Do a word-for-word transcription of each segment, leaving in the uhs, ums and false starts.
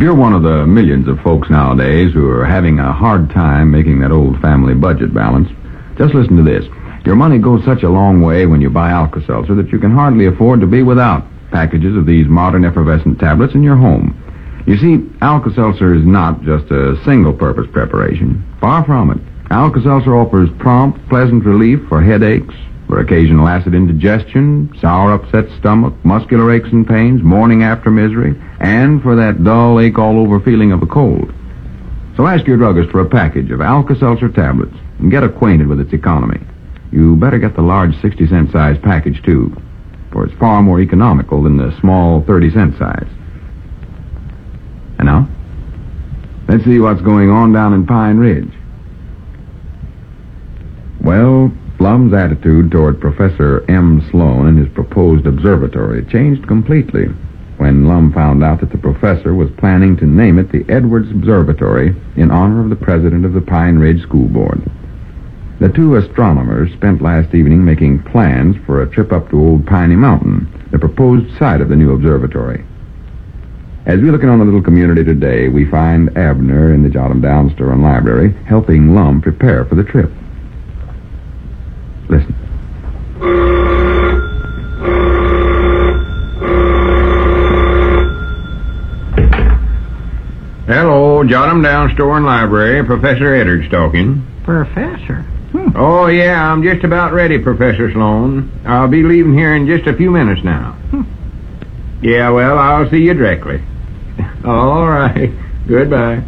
If you're one of the millions of folks nowadays who are having a hard time making that old family budget balance, just listen to this. Your money goes such a long way when you buy Alka-Seltzer that you can hardly afford to be without packages of these modern effervescent tablets in your home. You see, Alka-Seltzer is not just a single-purpose preparation. Far from it. Alka-Seltzer offers prompt, pleasant relief for headaches, for occasional acid indigestion, sour upset stomach, muscular aches and pains, morning after misery, and for that dull, ache-all-over feeling of a cold. So ask your druggist for a package of Alka-Seltzer tablets and get acquainted with its economy. You better get the large sixty-cent size package, too, for it's far more economical than the small thirty-cent size. And now, let's see what's going on down in Pine Ridge. Well, Lum's attitude toward Professor M. Sloan and his proposed observatory changed completely when Lum found out that the professor was planning to name it the Edwards Observatory in honor of the president of the Pine Ridge School Board. The two astronomers spent last evening making plans for a trip up to Old Piney Mountain, the proposed site of the new observatory. As we look in on the little community today, we find Abner in the Jotham Down Store and Library helping Lum prepare for the trip. Listen. Hello, Jotham Down Store and Library. Professor Edwards talking. Professor? Hmm. Oh, yeah, I'm just about ready, Professor Sloan. I'll be leaving here in just a few minutes now. Hmm. Yeah, well, I'll see you directly. All right. Goodbye.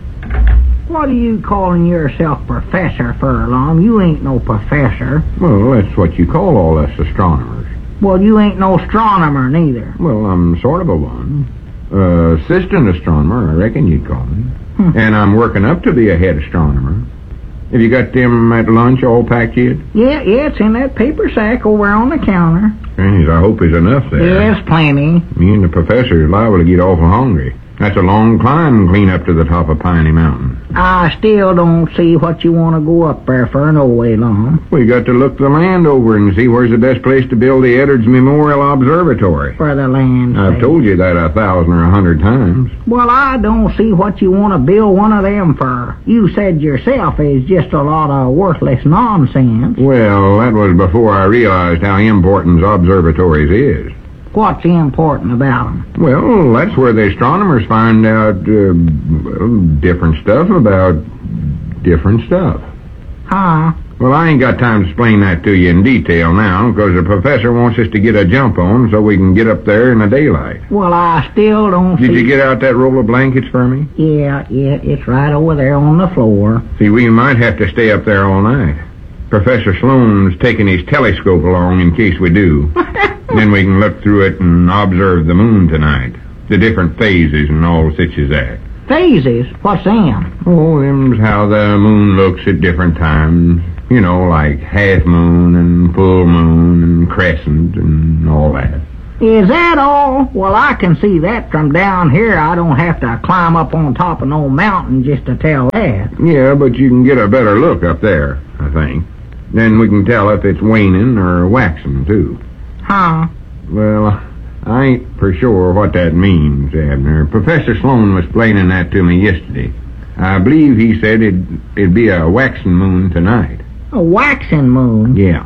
What are you calling yourself professor for, Lum? You ain't no professor. Well, that's what you call all us astronomers. Well, you ain't no astronomer, neither. Well, I'm sort of a one. Uh, assistant astronomer, I reckon you'd call me. Hmm. And I'm working up to be a head astronomer. Have you got them at lunch all packed yet? Yeah, yeah, it's in that paper sack over on the counter. Yes, I hope there's enough there. Yes, plenty. Me and the professor is liable to get awful hungry. That's a long climb clean up to the top of Piney Mountain. I still don't see what you want to go up there for no way, Lum. We got to look the land over and see where's the best place to build the Edwards Memorial Observatory. For the land I've sake. told you that a thousand or a hundred times. Well, I don't see what you want to build one of them for. You said yourself it's just a lot of worthless nonsense. Well, that was before I realized how important observatories is. What's important about them? Well, that's where the astronomers find out uh, well, different stuff about different stuff. Huh? Well, I ain't got time to explain that to you in detail now, because the professor wants us to get a jump on so we can get up there in the daylight. Well, I still don't Did see... you get out that roll of blankets for me? Yeah, yeah, it's right over there on the floor. See, we might have to stay up there all night. Professor Sloan's taking his telescope along in case we do. Then we can look through it and observe the moon tonight. The different phases and all such as that. Phases? What's them? Oh, them's how the moon looks at different times. You know, like half moon and full moon and crescent and all that. Is that all? Well, I can see that from down here. I don't have to climb up on top of no mountain just to tell that. Yeah, but you can get a better look up there, I think. Then we can tell if it's waning or waxing, too. Huh? Well, I ain't for sure what that means, Abner. Professor Sloan was explaining that to me yesterday. I believe he said it'd, it'd be a waxing moon tonight. A waxing moon? Yeah.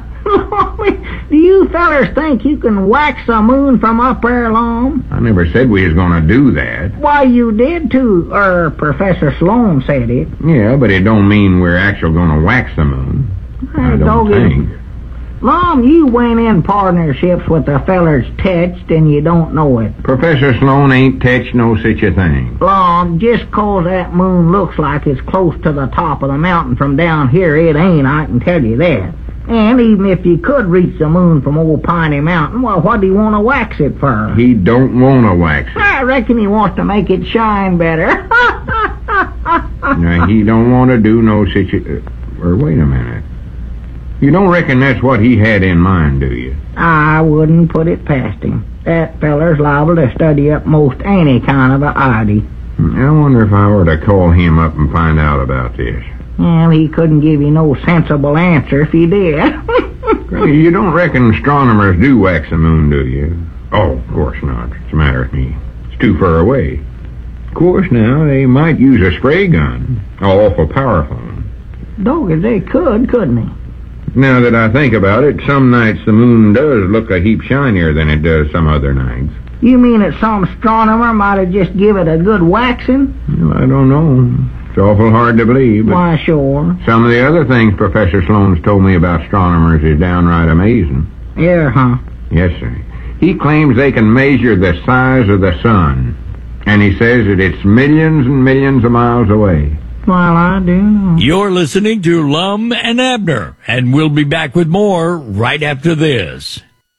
Do you fellers think you can wax a moon from up there, Lum? I never said we was going to do that. Why, you did too, er, Professor Sloan said it. Yeah, but it don't mean we're actually going to wax the moon. I don't think. Lum, you went in partnerships with the fellers touched and you don't know it. Professor Sloan ain't touched no such a thing. Lum, just 'cause that moon looks like it's close to the top of the mountain from down here, it ain't, I can tell you that. And even if you could reach the moon from Old Piney Mountain, well, what do you want to wax it for? He don't want to wax it. I reckon he wants to make it shine better. Now, he don't want to do no such a... Or wait a minute. You don't reckon that's what he had in mind, do you? I wouldn't put it past him. That feller's liable to study up most any kind of a idea. I wonder if I were to call him up and find out about this. Well, he couldn't give you no sensible answer if he did. You don't reckon astronomers do wax the moon, do you? Oh, of course not. It's a matter of me. It's too far away. Of course, now, they might use a spray gun. Awful powerful. Doggy, they could, couldn't they? Now that I think about it, some nights the moon does look a heap shinier than it does some other nights. You mean that some astronomer might have just give it a good waxing? Well, I don't know. It's awful hard to believe, but Why, sure. some of the other things Professor Sloane's told me about astronomers is downright amazing. Yeah, huh? Yes, sir. He claims they can measure the size of the sun, and he says that it's millions and millions of miles away. Well, I do know. You're listening to Lum and Abner, and we'll be back with more right after this.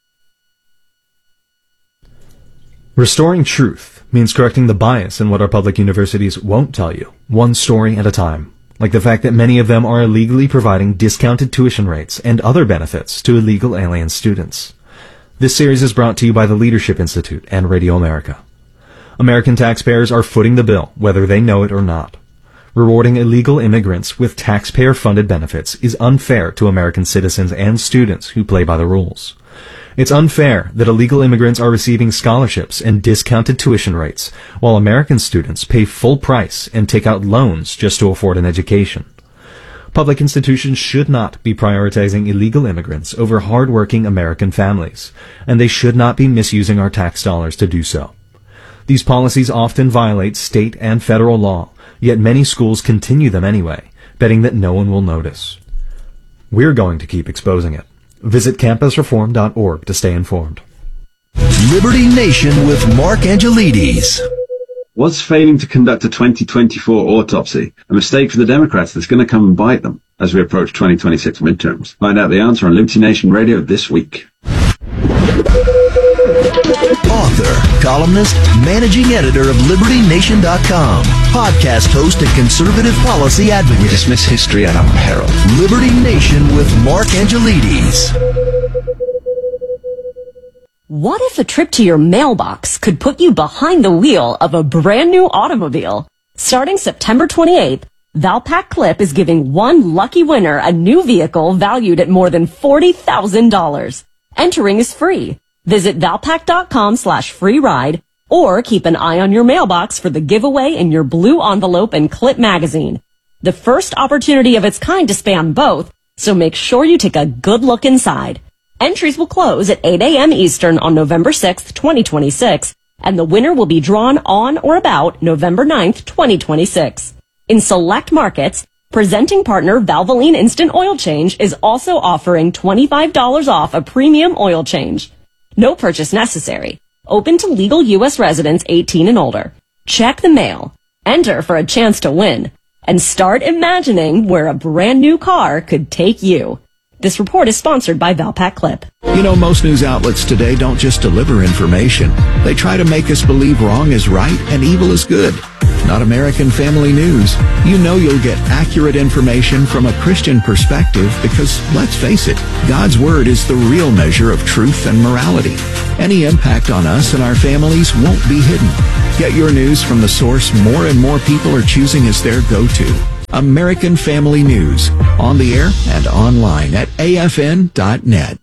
Restoring truth means correcting the bias in what our public universities won't tell you, one story at a time, like the fact that many of them are illegally providing discounted tuition rates and other benefits to illegal alien students. This series is brought to you by the Leadership Institute and Radio America. American taxpayers are footing the bill, whether they know it or not. Rewarding illegal immigrants with taxpayer-funded benefits is unfair to American citizens and students who play by the rules. It's unfair that illegal immigrants are receiving scholarships and discounted tuition rates, while American students pay full price and take out loans just to afford an education. Public institutions should not be prioritizing illegal immigrants over hard-working American families, and they should not be misusing our tax dollars to do so. These policies often violate state and federal law, yet many schools continue them anyway, betting that no one will notice. We're going to keep exposing it. Visit campus reform dot org to stay informed. Liberty Nation with Mark Angelides. Was failing to conduct a twenty twenty-four autopsy a mistake for the Democrats that's going to come and bite them as we approach twenty twenty-six midterms? Find out the answer on Liberty Nation Radio this week. Author, columnist, managing editor of Liberty Nation dot com, podcast host and conservative policy advocate. We dismiss history at our peril. Liberty Nation with Mark Angelides. What if a trip to your mailbox could put you behind the wheel of a brand new automobile? Starting September twenty-eighth, Valpak Clip is giving one lucky winner a new vehicle valued at more than forty thousand dollars. Entering is free. Visit Valpak.com slash free ride or keep an eye on your mailbox for the giveaway in your blue envelope and Clip magazine. The first opportunity of its kind to span both, so make sure you take a good look inside. Entries will close at eight a.m. Eastern on November sixth, twenty twenty-six, and the winner will be drawn on or about November ninth, twenty twenty-six. In select markets, presenting partner Valvoline Instant Oil Change is also offering twenty-five dollars off a premium oil change. No purchase necessary. Open to legal U S residents eighteen and older. Check the mail. Enter for a chance to win. And start imagining where a brand new car could take you. This report is sponsored by Valpak Clip. You know, most news outlets today don't just deliver information. They try to make us believe wrong is right and evil is good. Not American Family News. You know you'll get accurate information from a Christian perspective because, let's face it, God's Word is the real measure of truth and morality. Any impact on us and our families won't be hidden. Get your news from the source more and more people are choosing as their go-to. American Family News, on the air and online at A F N dot net.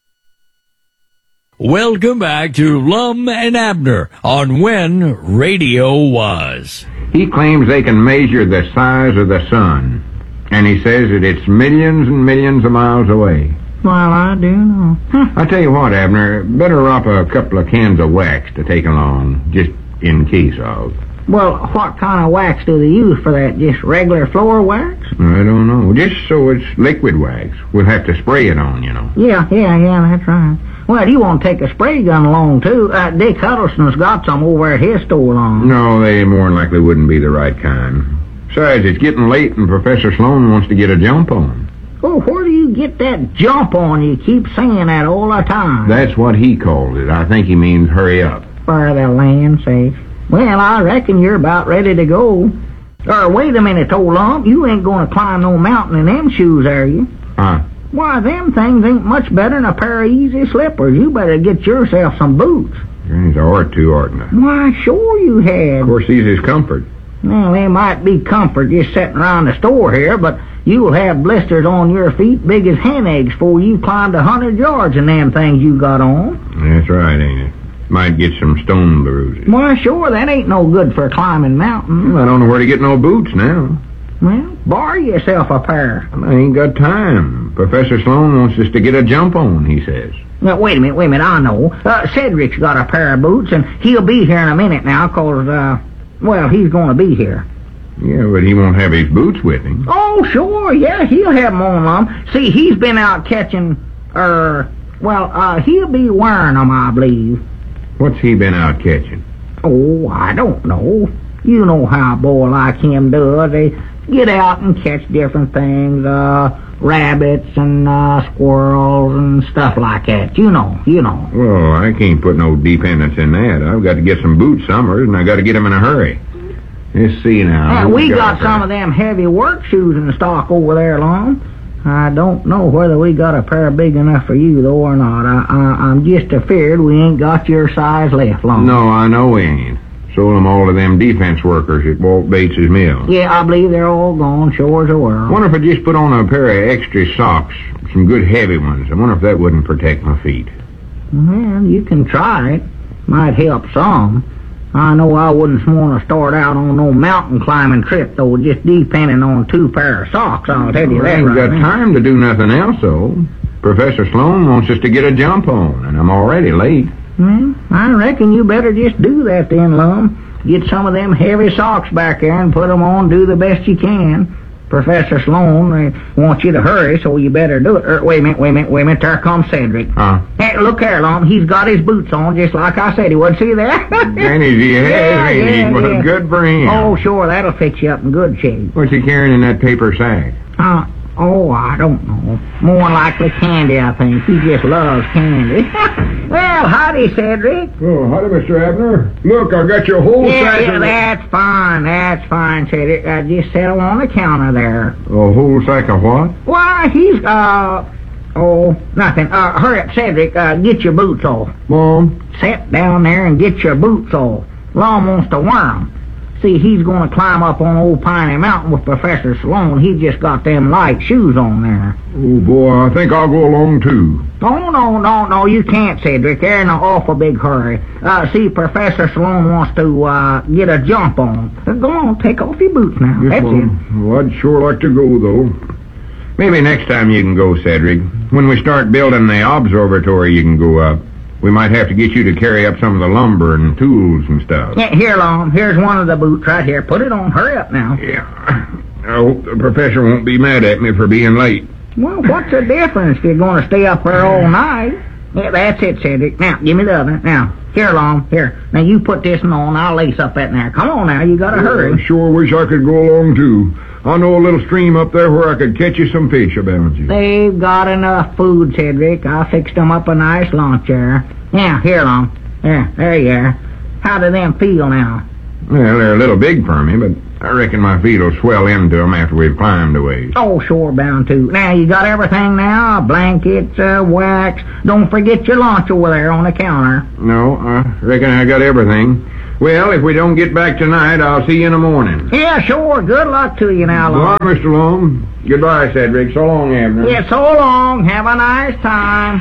Welcome back to Lum and Abner on When Radio Was. He claims they can measure the size of the sun, and he says that it's millions and millions of miles away. Well, I do know. Huh. I tell you what, Abner, better wrap a couple of cans of wax to take along, just in case of. Well, what kind of wax do they use for that? Just regular floor wax? I don't know. Just so it's liquid wax. We'll have to spray it on, you know. Yeah, yeah, yeah, that's right. Well, you want to take a spray gun along, too? Uh, Dick Huddleston's got some over at his store along. No, they more than likely wouldn't be the right kind. Besides, it's getting late and Professor Sloane wants to get a jump on. Oh, where do you get that jump on? You keep saying that all the time. That's what he calls it. I think he means hurry up. For the land's sake. Well, I reckon you're about ready to go. Or, wait a minute, old lump. You ain't going to climb no mountain in them shoes, are you? Huh? Why, them things ain't much better than a pair of easy slippers. You better get yourself some boots. There's or two, oughtn't I? Why, sure you had. Of course, these is comfort. Well, they might be comfort just sitting around the store here, but you'll have blisters on your feet big as hen eggs before you climbed a hundred yards in them things you got on. That's right, ain't it? Might get some stone bruises. Well, sure, that ain't no good for climbing mountains. I don't know where to get no boots now. Well, borrow yourself a pair. I ain't got time. Professor Sloan wants us to get a jump on, he says. Now, wait a minute, wait a minute, I know. Uh, Cedric's got a pair of boots, and he'll be here in a minute now, 'cause, uh, well, he's going to be here. Yeah, but he won't have his boots with him. Oh, sure, yeah, he'll have them on, Lum. See, he's been out catching, er, well, uh, he'll be wearing them, I believe. What's he been out catching? Oh, I don't know. You know how a boy like him does. They get out and catch different things, uh, rabbits and, uh, squirrels and stuff like that. You know, you know. Well, I can't put no dependence in that. I've got to get some boots somewhere, and I got to get them in a hurry. Let's see now. Uh, we got, got some of them heavy work shoes in stock over there, Lum. I don't know whether we got a pair big enough for you, though, or not. I, I, I'm just afeard we ain't got your size left, Lum. No, I know we ain't. Sold them all to them defense workers at Walt Bates's mill. Yeah, I believe they're all gone, sure as the world. I wonder if I just put on a pair of extra socks, some good heavy ones. I wonder if that wouldn't protect my feet. Well, you can try it. Might help some. I know I wouldn't want to start out on no mountain climbing trip, though, just depending on two pair of socks, I'll tell you well, that I ain't right got now. time to do nothing else, though. Professor Sloan wants us to get a jump on, and I'm already late. Well, I reckon you better just do that then, Lum. Get some of them heavy socks back there and put them on, do the best you can. Professor Sloan uh, wants you to hurry, so you better do it. Er, wait a minute, wait a minute, wait a minute. There comes Cedric. Huh? Hey, look here, Lum. He's got his boots on, just like I said he would. See there? Granny, he has, yeah, ain't he? yeah, Well, yeah. good for him. Oh, sure, that'll fix you up in good shape. What's he carrying in that paper sack? Uh, oh, I don't know. More likely candy, I think. He just loves candy. Well, howdy, Cedric. Oh, howdy, Mister Abner. Look, I got your whole Yeah, sack yeah, of... that's fine, that's fine, Cedric. I just set him on the counter there. A whole sack of what? Why, he's, uh, oh, nothing. Uh, hurry up, Cedric, uh, get your boots off. Mom? Sit down there and get your boots off. Lum wants to wear 'em. See, he's going to climb up on Old Piney Mountain with Professor Sloan. He just got them light shoes on there. Oh, boy, I think I'll go along, too. Oh, no, no, no, you can't, Cedric. They're in an awful big hurry. Uh, see, Professor Sloan wants to, uh, get a jump on. Uh, go on, take off your boots now. Yes, That's Mom. it. Well, I'd sure like to go, though. Maybe next time you can go, Cedric. When we start building the observatory, you can go up. We might have to get you to carry up some of the lumber and tools and stuff. Yeah, here, Lum. Here's one of the boots right here. Put it on. Hurry up now. Yeah. I hope the professor won't be mad at me for being late. Well, what's the difference if you're going to stay up there all night? Yeah, that's it, Cedric. Now, give me the other. Now, here, Lum. Here. Now, you put this one on. I'll lace up that in there. Come on now. You got to hurry. I sure wish I could go along, too. I know a little stream up there where I could catch you some fish, I bound you. They've got enough food, Cedric. I fixed them up a nice lunch there. Yeah, here, Lum. There, there you are. How do them feel now? Well, they're a little big for me, but I reckon my feet will swell into them after we've climbed a ways. Oh, sure, bound to. Now, you got everything now? Blankets, uh, wax. Don't forget your lunch over there on the counter. No, I reckon I got everything. Well, if we don't get back tonight, I'll see you in the morning. Yeah, sure. Good luck to you now, Lum. Bye, Mister Long. Goodbye, Cedric. So long, Abner. Yeah, so long. Have a nice time.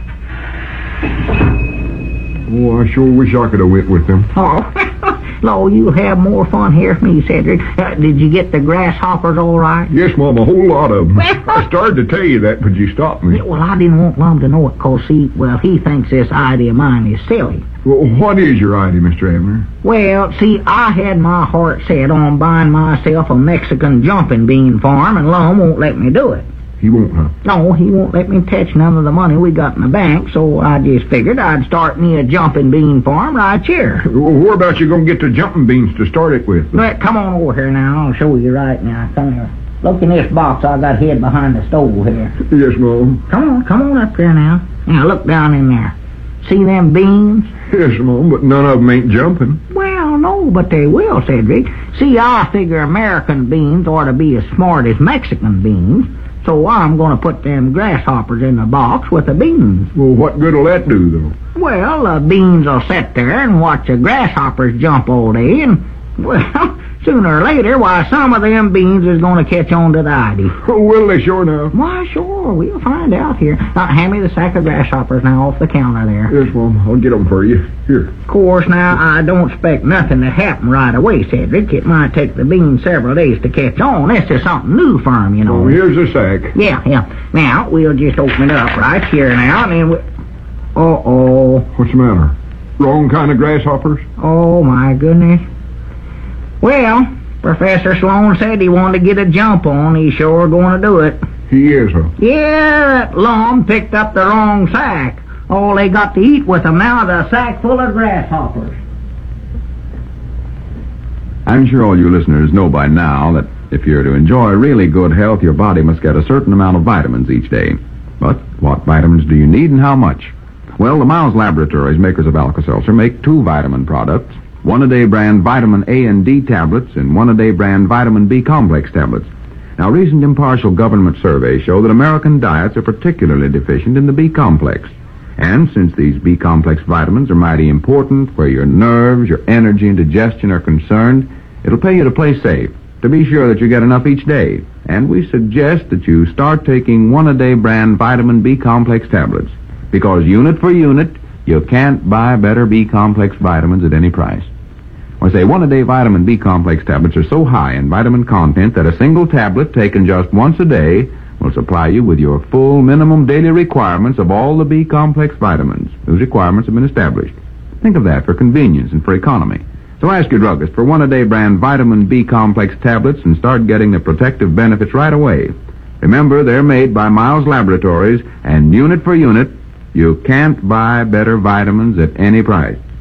Oh, I sure wish I could have went with them. Oh, Lo, you'll have more fun here with me, Cedric. Uh, did you get the grasshoppers all right? Yes, Mom, a whole lot of them. I started to tell you that, but you stopped me. Yeah, well, I didn't want Lum to know it, 'cause, see, well, he thinks this idea of mine is silly. Well, what is your idea, Mister Abner? Well, see, I had my heart set on buying myself a Mexican jumping bean farm, and Lum won't let me do it. He won't, huh? No, he won't let me touch none of the money we got in the bank, so I just figured I'd start me a jumping bean farm right here. Well, where about you gonna get the jumping beans to start it with? But come on over here now. I'll show you right now. Come here. Look in this box I got hid behind the stove here. Yes, Mom. Come on, come on up here now. Now look down in there. See them beans? Yes, Mom, but none of them ain't jumping. Well, no, but they will, Cedric. See, I figure American beans ought to be as smart as Mexican beans, so I'm going to put them grasshoppers in the box with the beans. Well, what good'll that do, though? Well, the beans will sit there and watch the grasshoppers jump all day, and, well, Sooner or later, why, some of them beans is going to catch on to the idea. Oh, will they sure enough? Why, sure, we'll find out here. Now, hand me the sack of grasshoppers now off the counter there. Yes, Mom, I'll get them for you. Here. Of course, now, I don't expect nothing to happen right away, Cedric. It might take the beans several days to catch on. This is something new for 'em, you know. Oh, here's the sack. Yeah, yeah. Now, we'll just open it up right here now, and then we... Uh-oh. What's the matter? Wrong kind of grasshoppers? Oh, my goodness. Well, Professor Sloan said he wanted to get a jump on. He's sure going to do it. He is, huh? Yeah, that Lum picked up the wrong sack. All they got to eat with them now is a sack full of grasshoppers. I'm sure all you listeners know by now that if you're to enjoy really good health, your body must get a certain amount of vitamins each day. But what vitamins do you need and how much? Well, the Miles Laboratories, makers of Alka-Seltzer, make two vitamin products, one-a-day brand vitamin A and D tablets and one-a-day brand vitamin B complex tablets. Now, recent impartial government surveys show that American diets are particularly deficient in the B complex. And since these B complex vitamins are mighty important where your nerves, your energy, and digestion are concerned, it'll pay you to play safe, to be sure that you get enough each day. And we suggest that you start taking one-a-day brand vitamin B complex tablets, because unit for unit, you can't buy better B complex vitamins at any price. I say one-a-day vitamin B complex tablets are so high in vitamin content that a single tablet taken just once a day will supply you with your full minimum daily requirements of all the B complex vitamins. Those requirements have been established. Think of that for convenience and for economy. So ask your druggist for one-a-day brand vitamin B complex tablets and start getting the protective benefits right away. Remember, they're made by Miles Laboratories, and unit for unit, you can't buy better vitamins at any price.